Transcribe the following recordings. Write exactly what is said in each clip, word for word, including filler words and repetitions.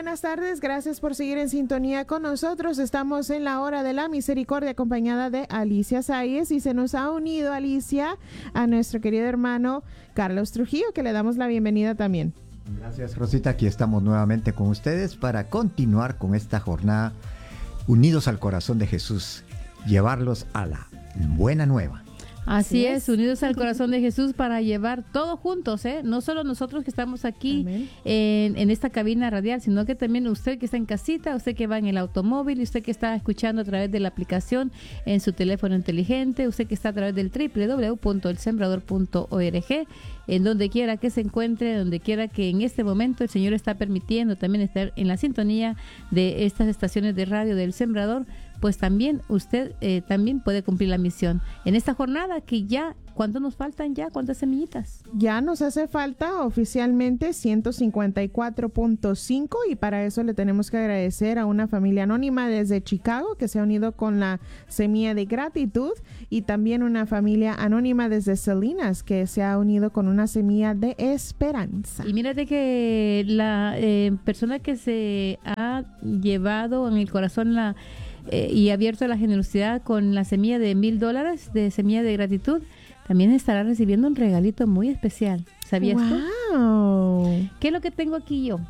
buenas tardes, gracias por seguir en sintonía con nosotros. Estamos en la hora de la misericordia acompañada de Alicia Sáez y se nos ha unido, Alicia, a nuestro querido hermano Carlos Trujillo, que le damos la bienvenida también. Gracias, Rosita, aquí estamos nuevamente con ustedes para continuar con esta jornada unidos al corazón de Jesús, llevarlos a la buena nueva. Así es, unidos al corazón de Jesús para llevar todos juntos, ¿eh? No solo nosotros que estamos aquí en, en esta cabina radial, sino que también usted que está en casita, usted que va en el automóvil, usted que está escuchando a través de la aplicación en su teléfono inteligente, usted que está a través del doble u doble u doble u punto el sembrador punto org, en donde quiera que se encuentre, donde quiera que en este momento el Señor está permitiendo también estar en la sintonía de estas estaciones de radio del Sembrador, pues también usted eh, también puede cumplir la misión en esta jornada que ya, ¿cuánto nos faltan ya? ¿Cuántas semillitas? Ya nos hace falta oficialmente ciento cincuenta y cuatro punto cinco y para eso le tenemos que agradecer a una familia anónima desde Chicago que se ha unido con la semilla de gratitud y también una familia anónima desde Salinas que se ha unido con una semilla de esperanza. Y mírate que la eh, persona que se ha llevado en el corazón la Eh, y abierto a la generosidad con la semilla de mil dólares de semilla de gratitud, también estará recibiendo un regalito muy especial. ¿Sabías wow. tú? ¿Qué es lo que tengo aquí yo?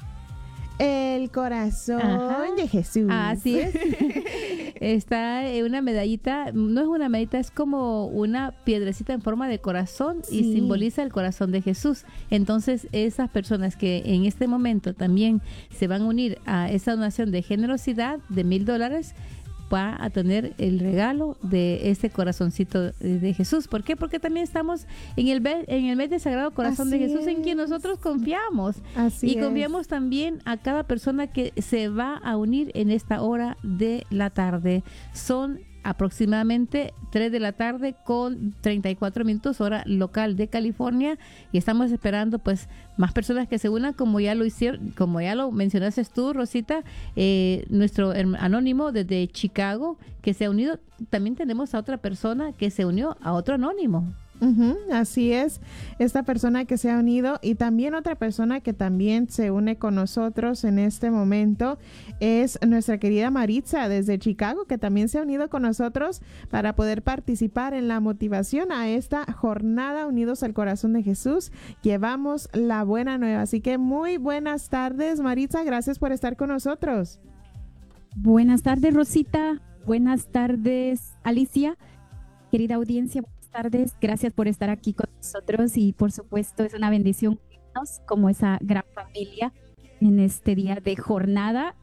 El corazón Ajá. de Jesús. Así es. Está una medallita, no es una medallita, es como una piedrecita en forma de corazón sí. y simboliza el corazón de Jesús. Entonces, esas personas que en este momento también se van a unir a esa donación de generosidad de mil dólares, va a tener el regalo de este corazoncito de Jesús. ¿Por qué? Porque también estamos en el en el mes del Sagrado Corazón Así de Jesús, es. en quien nosotros confiamos. Así y confiamos es. también a cada persona que se va a unir en esta hora de la tarde. Son aproximadamente tres de la tarde con treinta y cuatro minutos hora local de California y estamos esperando pues más personas que se unan como ya lo hicieron, como ya lo mencionaste tú, Rosita, eh, nuestro anónimo desde Chicago que se ha unido. También tenemos a otra persona que se unió a otro anónimo. Uh-huh, así es, esta persona que se ha unido y también otra persona que también se une con nosotros en este momento es nuestra querida Maritza desde Chicago, que también se ha unido con nosotros para poder participar en la motivación a esta jornada Unidos al Corazón de Jesús. Llevamos la buena nueva, así que muy buenas tardes, Maritza, gracias por estar con nosotros. Buenas tardes, Rosita, buenas tardes, Alicia, querida audiencia. Tardes, gracias por estar aquí con nosotros y por supuesto es una bendición como esa gran familia en este día de jornada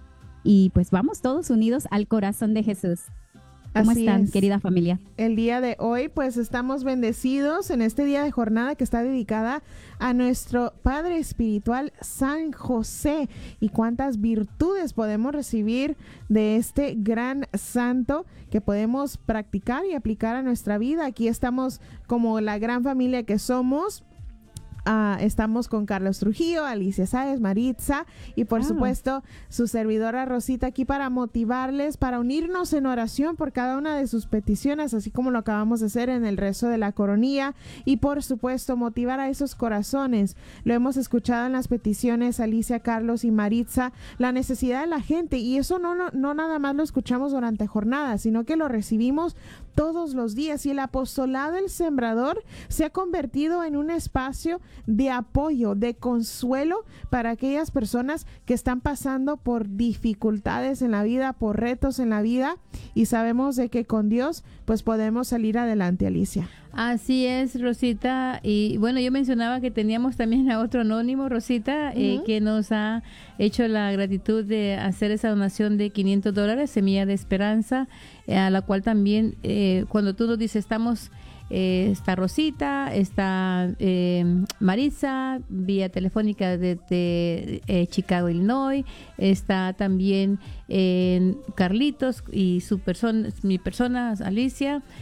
y pues vamos todos unidos al corazón de Jesús. ¿Cómo Así están, es. querida familia? El día de hoy, pues estamos bendecidos en este día de jornada que está dedicada a nuestro Padre Espiritual San José. Y cuántas virtudes podemos recibir de este gran santo que podemos practicar y aplicar a nuestra vida. Aquí estamos como la gran familia que somos. Uh, estamos con Carlos Trujillo, Alicia Sáez, Maritza y por ah. supuesto su servidora Rosita aquí para motivarles, para unirnos en oración por cada una de sus peticiones, así como lo acabamos de hacer en el rezo de la coronilla y por supuesto motivar a esos corazones. Lo hemos escuchado en las peticiones, Alicia, Carlos y Maritza, la necesidad de la gente y eso no, no, no nada más lo escuchamos durante jornadas, sino que lo recibimos todos los días y el apostolado del Sembrador se ha convertido en un espacio de apoyo, de consuelo para aquellas personas que están pasando por dificultades en la vida, por retos en la vida y sabemos de que con Dios pues podemos salir adelante, Alicia. Así es, Rosita, y bueno, yo mencionaba que teníamos también a otro anónimo, Rosita, uh-huh. eh, que nos ha hecho la gratitud de hacer esa donación de quinientos dólares, Semilla de Esperanza, eh, a la cual también eh, cuando tú nos dices estamos... Eh, está Rosita, está eh, Marisa, vía telefónica desde eh, Chicago, Illinois, está también eh, Carlitos y su persona, mi persona, Alicia,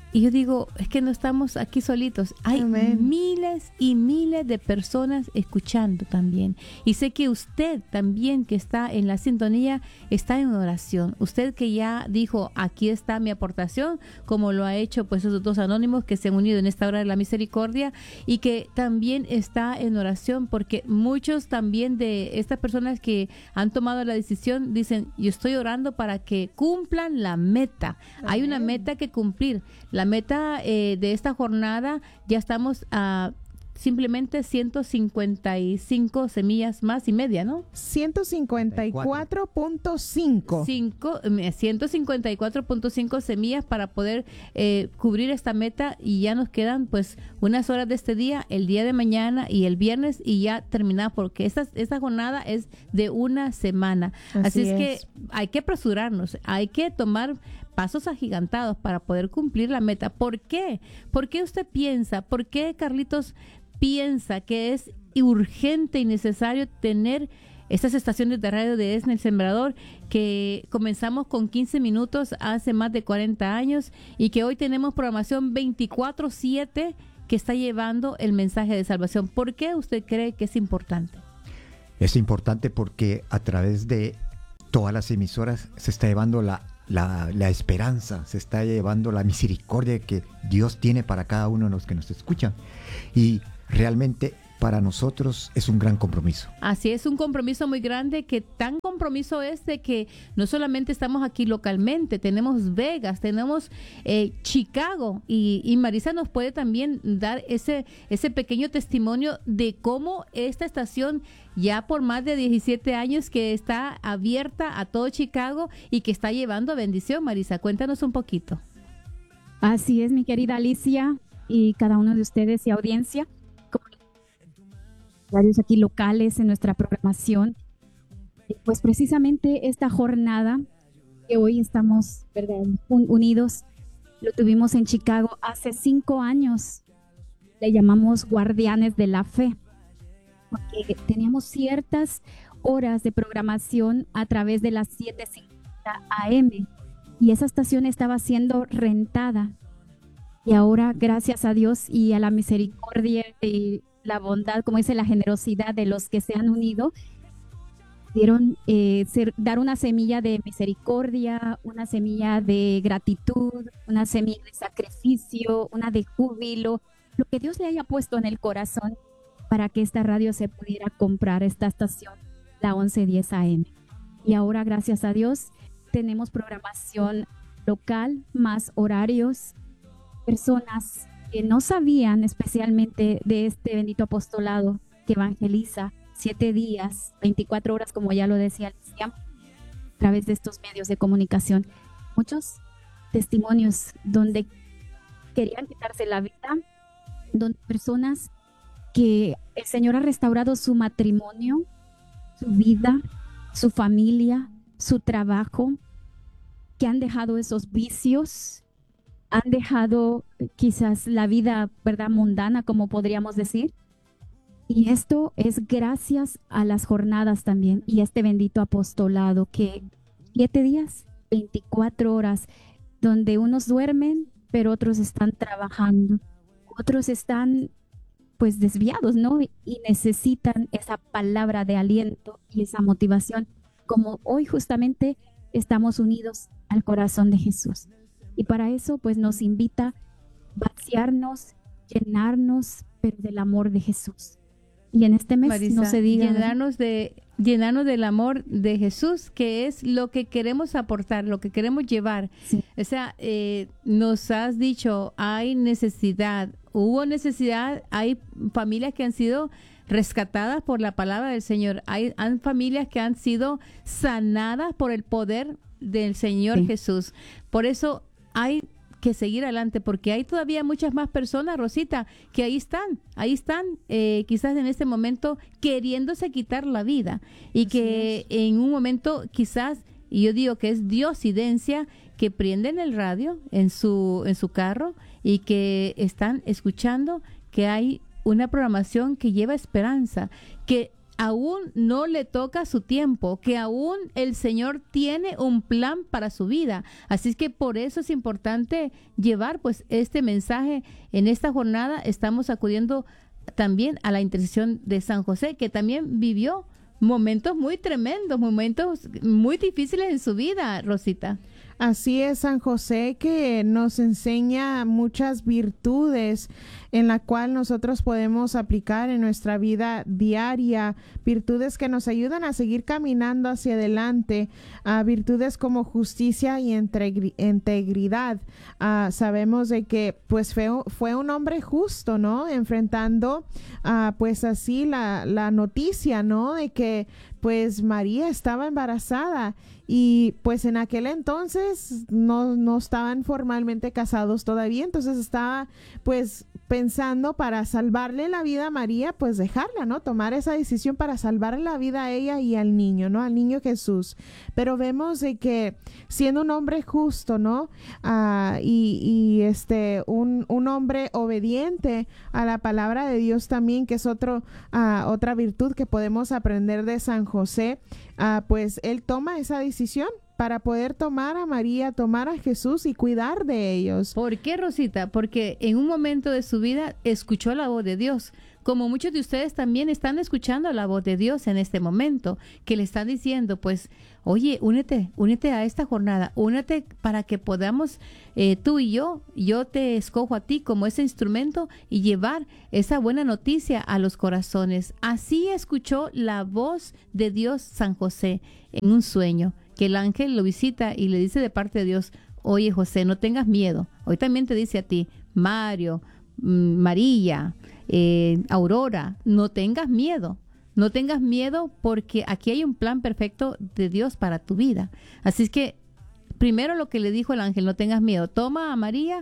Y yo digo, es que no estamos aquí solitos. Hay Amén. miles y miles de personas escuchando también. Y sé que usted también que está en la sintonía está en oración. Usted que ya dijo, aquí está mi aportación, como lo ha hecho pues esos dos anónimos que se han unido en esta hora de la misericordia y que también está en oración, porque muchos también de estas personas que han tomado la decisión dicen, yo estoy orando para que cumplan la meta. Amén. Hay una meta que cumplir. La meta eh, de esta jornada, ya estamos a simplemente ciento cincuenta y cinco semillas más y media, ¿no? ciento cincuenta y cuatro punto cinco. ciento cincuenta y cuatro punto cinco semillas para poder eh, cubrir esta meta, y ya nos quedan pues unas horas de este día, el día de mañana y el viernes, y ya terminar, porque esta, esta jornada es de una semana. Así, Así es, es que hay que apresurarnos, hay que tomar pasos agigantados para poder cumplir la meta. ¿Por qué? ¿Por qué usted piensa? ¿Por qué Carlitos piensa que es urgente y necesario tener estas estaciones de radio de ESNE El Sembrador, que comenzamos con quince minutos hace más de cuarenta años y que hoy tenemos programación veinticuatro siete que está llevando el mensaje de salvación? ¿Por qué usted cree que es importante? Es importante porque a través de todas las emisoras se está llevando la La, la esperanza, se está llevando la misericordia que Dios tiene para cada uno de los que nos escuchan, y realmente para nosotros es un gran compromiso. Así es, un compromiso muy grande, que tan compromiso es de que no solamente estamos aquí localmente, tenemos Vegas, tenemos eh, Chicago, y, y Marisa nos puede también dar ese, ese pequeño testimonio de cómo esta estación ya por más de diecisiete años que está abierta a todo Chicago y que está llevando bendición. Marisa, cuéntanos un poquito. Así es, mi querida Alicia, y cada uno de ustedes y audiencia, varios aquí locales en nuestra programación. Pues precisamente esta jornada que hoy estamos, ¿verdad?, unidos, lo tuvimos en Chicago hace cinco años. Le llamamos Guardianes de la Fe, porque teníamos ciertas horas de programación a través de las siete cincuenta A M y esa estación estaba siendo rentada. Y ahora, gracias a Dios y a la misericordia y la bondad, como dice, la generosidad de los que se han unido, dieron eh, ser, dar una semilla de misericordia, una semilla de gratitud, una semilla de sacrificio, una de júbilo, lo que Dios le haya puesto en el corazón para que esta radio se pudiera comprar, esta estación, la once diez A M. Y ahora, gracias a Dios, tenemos programación local, más horarios, personas que no sabían especialmente de este bendito apostolado que evangeliza siete días, veinticuatro horas, como ya lo decía Alicia, a través de estos medios de comunicación. Muchos testimonios donde querían quitarse la vida, donde personas que el Señor ha restaurado su matrimonio, su vida, su familia, su trabajo, que han dejado esos vicios, han dejado quizás la vida, ¿verdad?, mundana, como podríamos decir. Y esto es gracias a las jornadas también y este bendito apostolado que siete días, veinticuatro horas, donde unos duermen, pero otros están trabajando, otros están pues desviados, ¿no? Y necesitan esa palabra de aliento y esa motivación, como hoy justamente estamos unidos al corazón de Jesús. Y para eso pues nos invita a vaciarnos, llenarnos, pero del amor de Jesús. Y en este mes, Marisa, no se diga, llenarnos de llenarnos del amor de Jesús, que es lo que queremos aportar, lo que queremos llevar. Sí. O sea, eh, nos has dicho, hay necesidad, hubo necesidad, hay familias que han sido rescatadas por la palabra del Señor, hay, hay familias que han sido sanadas por el poder del Señor sí. Jesús. Por eso hay que seguir adelante, porque hay todavía muchas más personas, Rosita, que ahí están, ahí están, eh, quizás en este momento queriéndose quitar la vida, y Así que es. En un momento quizás, y yo digo que es diosidencia, que prenden el radio en su, en su carro y que están escuchando que hay una programación que lleva esperanza, que aún no le toca su tiempo, que aún el Señor tiene un plan para su vida. Así es que por eso es importante llevar pues este mensaje. En esta jornada estamos acudiendo también a la intercesión de San José, que también vivió momentos muy tremendos, momentos muy difíciles en su vida, Rosita. Así es, San José, que nos enseña muchas virtudes en la cual nosotros podemos aplicar en nuestra vida diaria, virtudes que nos ayudan a seguir caminando hacia adelante, uh, virtudes como justicia y integri- integridad. Uh, sabemos de que pues fue, fue un hombre justo, ¿no? Enfrentando uh, pues así la, la noticia, ¿no? De que pues María estaba embarazada y pues en aquel entonces no, no estaban formalmente casados todavía, entonces estaba pues pensando para salvarle la vida a María, pues dejarla, ¿no? Tomar esa decisión para salvarle la vida a ella y al niño, ¿no? Al niño Jesús. Pero vemos de que siendo un hombre justo, ¿no? Uh, y, y este, un, un hombre obediente a la palabra de Dios también, que es otro, uh, otra virtud que podemos aprender de San José, uh, pues él toma esa decisión para poder tomar a María, tomar a Jesús y cuidar de ellos. ¿Por qué, Rosita? Porque en un momento de su vida escuchó la voz de Dios. Como muchos de ustedes también están escuchando la voz de Dios en este momento, que le están diciendo, pues, oye, únete, únete a esta jornada, únete para que podamos, eh, tú y yo, yo te escojo a ti como ese instrumento y llevar esa buena noticia a los corazones. Así escuchó la voz de Dios San José en un sueño, que el ángel lo visita y le dice de parte de Dios, oye José, no tengas miedo. Hoy también te dice a ti, Mario, María, eh, Aurora, no tengas miedo. No tengas miedo porque aquí hay un plan perfecto de Dios para tu vida. Así es que primero lo que le dijo el ángel, no tengas miedo, toma a María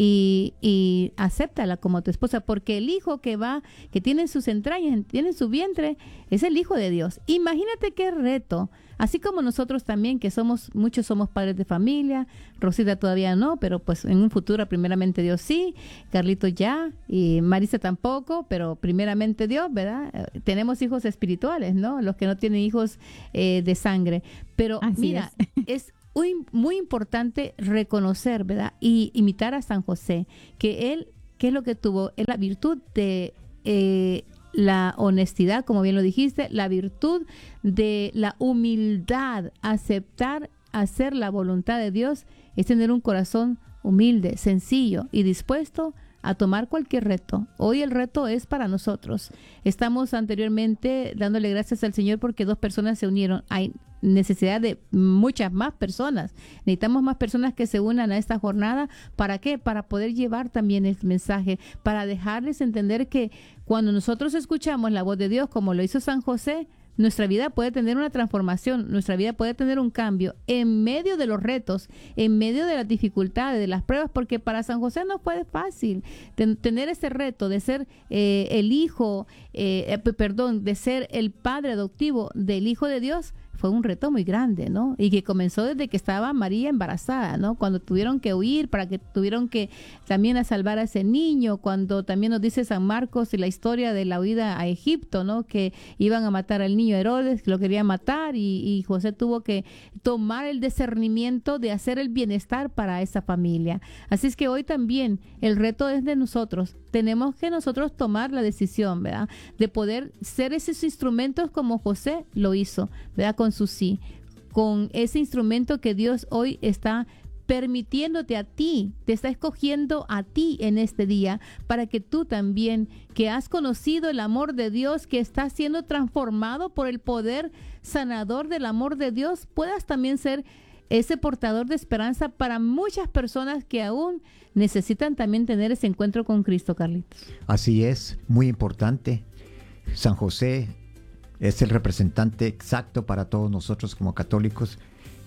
y, y acéptala como tu esposa, porque el hijo que va, que tiene en sus entrañas, tiene en su vientre, es el hijo de Dios. Imagínate qué reto, así como nosotros también, que somos, muchos somos padres de familia, Rosita todavía no, pero pues en un futuro primeramente Dios sí, Carlito ya, y Marisa tampoco, pero primeramente Dios, ¿verdad? Eh, tenemos hijos espirituales, ¿no? Los que no tienen hijos eh, de sangre. Pero así mira, es, es muy, muy importante reconocer, ¿verdad? Y imitar a San José, que él, ¿qué es lo que tuvo? Es la virtud de eh, la honestidad, como bien lo dijiste, la virtud de la humildad, aceptar hacer la voluntad de Dios, es tener un corazón humilde, sencillo y dispuesto a tomar cualquier reto. Hoy el reto es para nosotros. Estamos anteriormente dándole gracias al Señor porque dos personas se unieron. Hay necesidad de muchas más personas. Necesitamos más personas que se unan a esta jornada. ¿Para qué? Para poder llevar también el mensaje, para dejarles entender que cuando nosotros escuchamos la voz de Dios, como lo hizo San José, nuestra vida puede tener una transformación, nuestra vida puede tener un cambio en medio de los retos, en medio de las dificultades, de las pruebas, porque para San José no fue fácil ten, tener ese reto de ser eh, el hijo, eh, perdón, de ser el padre adoptivo del Hijo de Dios. Fue un reto muy grande, ¿no? Y que comenzó desde que estaba María embarazada, ¿no? Cuando tuvieron que huir, para que tuvieron que también a salvar a ese niño, cuando también nos dice San Marcos y la historia de la huida a Egipto, ¿no? Que iban a matar al niño Herodes, que lo quería matar, y, y José tuvo que tomar el discernimiento de hacer el bienestar para esa familia. Así es que hoy también el reto es de nosotros. Tenemos que nosotros tomar la decisión, ¿verdad? De poder ser esos instrumentos como José lo hizo, ¿verdad? Con su sí, con ese instrumento que Dios hoy está permitiéndote a ti, te está escogiendo a ti en este día, para que tú también, que has conocido el amor de Dios, que está siendo transformado por el poder sanador del amor de Dios, puedas también ser ese portador de esperanza para muchas personas que aún necesitan también tener ese encuentro con Cristo, Carlitos. Así es, muy importante. San José es el representante exacto para todos nosotros como católicos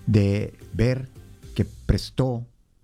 de ver que prestó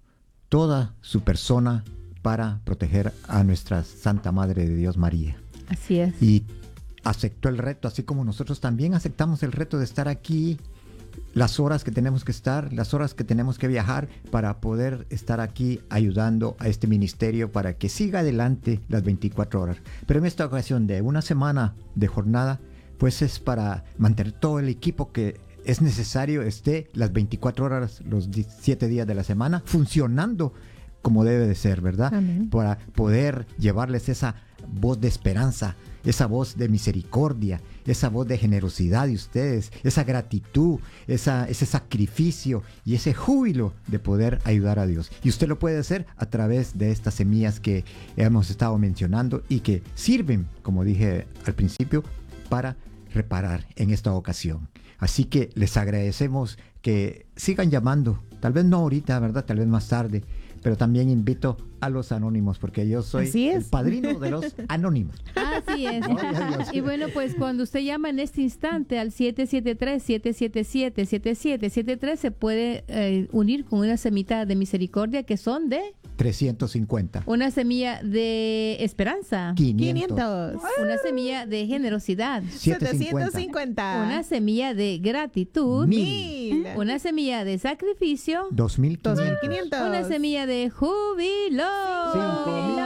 toda su persona para proteger a nuestra Santa Madre de Dios, María. Así es. Y aceptó el reto, así como nosotros también aceptamos el reto de estar aquí, las horas que tenemos que estar, las horas que tenemos que viajar para poder estar aquí ayudando a este ministerio para que siga adelante las veinticuatro horas. Pero en esta ocasión de una semana de jornada, pues es para mantener todo el equipo que es necesario esté las veinticuatro horas, los siete días de la semana, funcionando como debe de ser, ¿verdad? Amén. Para poder llevarles esa voz de esperanza, esa voz de misericordia, esa voz de generosidad de ustedes, esa gratitud, esa, ese sacrificio y ese júbilo de poder ayudar a Dios. Y usted lo puede hacer a través de estas semillas que hemos estado mencionando y que sirven, como dije al principio, para reparar en esta ocasión. Así que les agradecemos que sigan llamando, tal vez no ahorita, ¿verdad? Tal vez más tarde, pero también invito a los anónimos, porque yo soy el padrino de los anónimos. Así es. Y bueno, pues cuando usted llama en este instante al siete siete tres, siete siete siete, siete siete siete tres, se puede eh, unir con una semita de misericordia que son de... trescientos cincuenta. Una semilla de esperanza. quinientos. Una semilla de generosidad. setecientos cincuenta. Una semilla de gratitud. Mil. Una semilla de sacrificio. dos mil quinientos. Una semilla de júbilo. Cinco mil.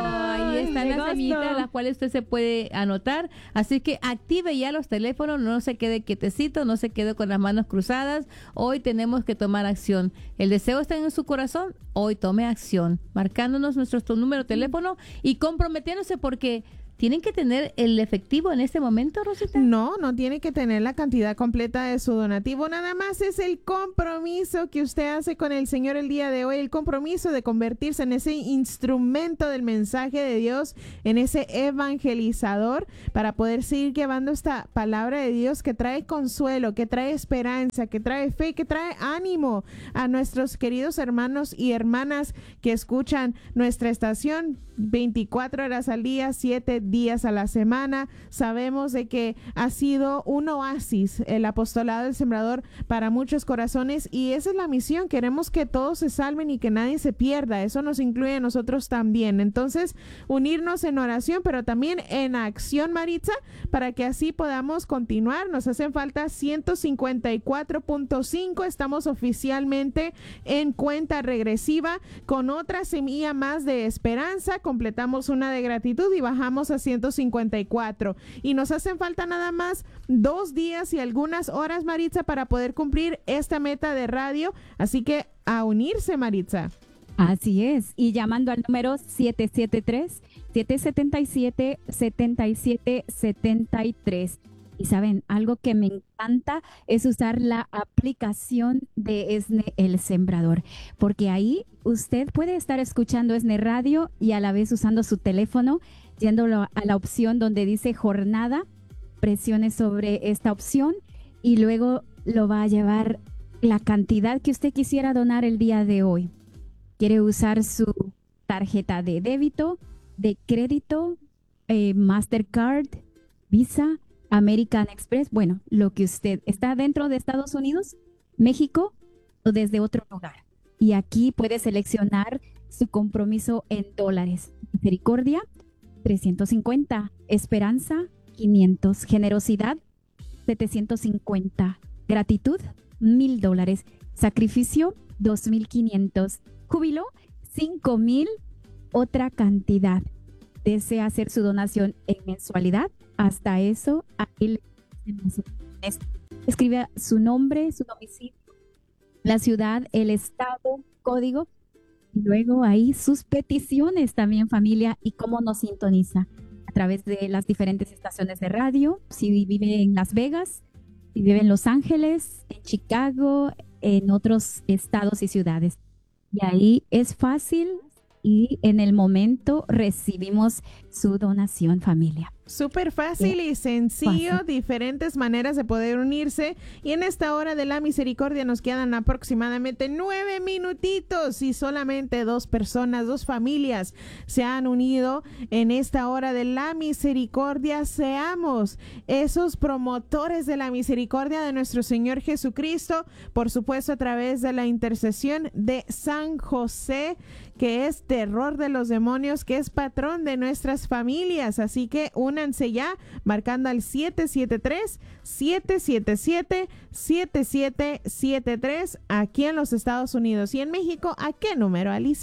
Ahí están las semillitas, las cuales usted se puede anotar. Así que active ya los teléfonos, no se quede quietecito, no se quede con las manos cruzadas. Hoy tenemos que tomar acción. El deseo está en su corazón, hoy tome acción, marcándonos nuestro número de teléfono y comprometiéndose, porque ¿tienen que tener el efectivo en este momento, Rosita? No, no tiene que tener la cantidad completa de su donativo. Nada más es el compromiso que usted hace con el Señor el día de hoy, el compromiso de convertirse en ese instrumento del mensaje de Dios, en ese evangelizador, para poder seguir llevando esta palabra de Dios que trae consuelo, que trae esperanza, que trae fe, que trae ánimo a nuestros queridos hermanos y hermanas que escuchan nuestra estación veinticuatro horas al día, siete días a la semana. Sabemos de que ha sido un oasis el apostolado del Sembrador para muchos corazones, y esa es la misión. Queremos que todos se salven y que nadie se pierda. Eso nos incluye a nosotros también. Entonces, unirnos en oración, pero también en acción, Maritza, para que así podamos continuar. Nos hacen falta ciento cincuenta y cuatro punto cinco. Estamos oficialmente en cuenta regresiva con otra semilla más de esperanza. Completamos una de gratitud y bajamos a ciento cincuenta y cuatro, y nos hacen falta nada más dos días y algunas horas, Maritza, para poder cumplir esta meta de radio. Así que a unirse, Maritza. Así es, y llamando al número siete siete tres, siete siete siete, siete siete siete tres. Y saben, algo que me encanta es usar la aplicación de ESNE El Sembrador, porque ahí usted puede estar escuchando ESNE Radio y a la vez usando su teléfono, yéndolo a la opción donde dice jornada, presione sobre esta opción y luego lo va a llevar la cantidad que usted quisiera donar el día de hoy. Quiere usar su tarjeta de débito, de crédito, eh, Mastercard, Visa, American Express, bueno, lo que usted está dentro de Estados Unidos, México o desde otro lugar. Y aquí puede seleccionar su compromiso en dólares. Misericordia, trescientos cincuenta. Esperanza, quinientos. Generosidad, setecientos cincuenta. Gratitud, mil dólares. Sacrificio, dos mil quinientos. Júbilo, cinco mil. Otra cantidad. Desea hacer su donación en mensualidad, hasta eso, ahí le escribe su nombre, su domicilio, la ciudad, el estado, código, y luego ahí sus peticiones también, familia, y cómo nos sintoniza a través de las diferentes estaciones de radio, si vive en Las Vegas, si vive en Los Ángeles, en Chicago, en otros estados y ciudades. Y ahí es fácil y en el momento recibimos su donación, familia. Súper fácil y sencillo, fácil. Diferentes maneras de poder unirse. Y en esta hora de la misericordia nos quedan aproximadamente nueve minutitos y solamente dos personas, dos familias se han unido en esta hora de la misericordia. Seamos esos promotores de la misericordia de nuestro Señor Jesucristo, por supuesto a través de la intercesión de San José, que es terror de los demonios, que es patrón de nuestras familias. Así que únanse ya, marcando al siete siete tres, siete siete siete, siete siete siete tres aquí en los Estados Unidos. Y en México, ¿a qué número, Alicia?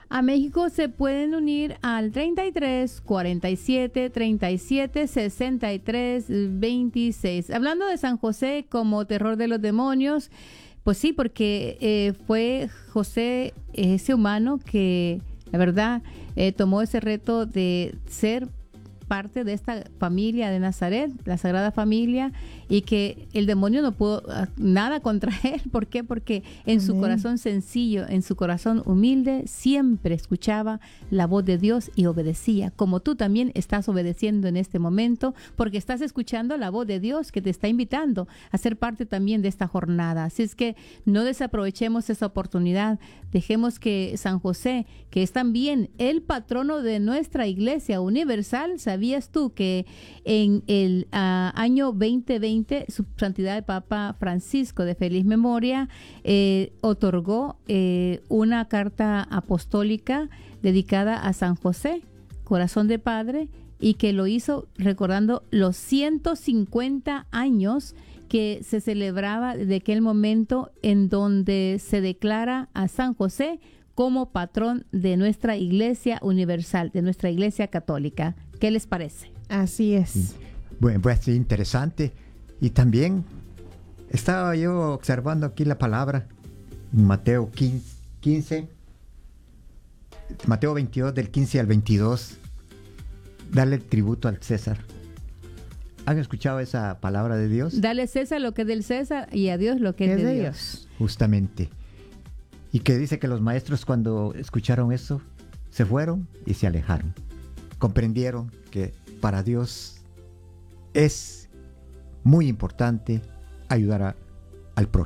A México se pueden unir al treinta y tres, cuarenta y siete, treinta y siete, sesenta y tres, veintiséis. Hablando de San José como terror de los demonios, pues sí, porque eh, fue José ese humano que, la verdad, eh, tomó ese reto de ser parte de esta familia de Nazaret, la Sagrada Familia, y que el demonio no pudo uh, nada contra él. ¿Por qué? Porque en Amén. Su corazón sencillo, en su corazón humilde, siempre escuchaba la voz de Dios y obedecía, como tú también estás obedeciendo en este momento, porque estás escuchando la voz de Dios que te está invitando a ser parte también de esta jornada. Así es que no desaprovechemos esa oportunidad. Dejemos que San José, que es también el patrono de nuestra Iglesia Universal, ¿sabías tú que en el uh, año veinte veinte su santidad el Papa Francisco, de feliz memoria, eh, otorgó eh, una carta apostólica dedicada a San José, corazón de padre, y que lo hizo recordando los ciento cincuenta años que se celebraba de aquel momento en donde se declara a San José como patrón de nuestra Iglesia Universal, de nuestra Iglesia Católica. ¿Qué les parece? Así es. Bueno, pues sí, interesante. Y también estaba yo observando aquí la palabra en Mateo quince, Mateo veintidós, del quince al veintidós, darle tributo al César. ¿Han escuchado esa palabra de Dios? Dale a César lo que es del César y a Dios lo que es, es de, de Dios. Dios. Justamente. Y que dice que los maestros, cuando escucharon eso, se fueron y se alejaron. Comprendieron que para Dios es muy importante ayudar a, al prójimo.